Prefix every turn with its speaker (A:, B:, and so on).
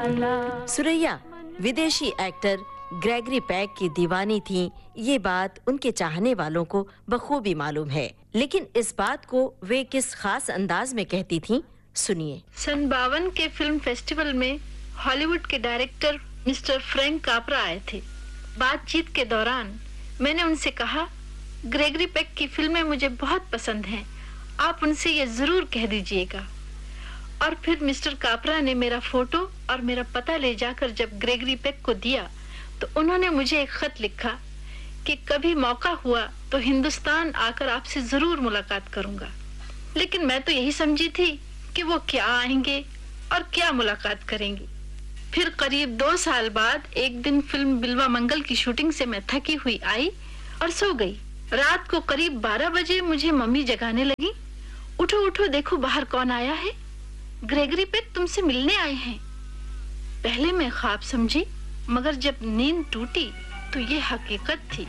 A: सुरैया विदेशी actor Gregory Peck की दीवानी थीं, ये बात उनके चाहने वालों को बखूबी मालूम है। लेकिन इस बात को वे किस खास अंदाज में कहती थीं, सुनिए।
B: सन 52 के फिल्म फेस्टिवल में हॉलीवुड के डायरेक्टर मिस्टर फ्रैंक कापरा आए थे। बातचीत के दौरान मैंने उनसे कहा, ग्रेगरी पेक की फिल्में मुझे बहुत पसंद हैं, आप उनसे ये जरूर कह दीजिएगा। और फिर मिस्टर कापरा ने मेरा फोटो और मेरा पता ले जाकर जब ग्रेगरी पेक को दिया तो उन्होंने मुझे एक खत लिखा कि कभी मौका हुआ तो हिंदुस्तान आकर आपसे जरूर मुलाकात करूंगा। लेकिन मैं तो यही समझी थी कि वो क्या आएंगे और क्या मुलाकात करेंगे। फिर करीब 2 साल बाद एक दिन फिल्म बिल्वा मंगल की शूटिंग से मैं थकी हुई आई और सो गई। रात को करीब 12 बजे मुझे मम्मी जगाने लगी, उठो उठो देखो बाहर कौन आया है, ग्रेगरी पेक तुमसे मिलने आए हैं। पहले मैं ख्वाब समझी, मगर जब नींद टूटी तो ये हकीकत थी।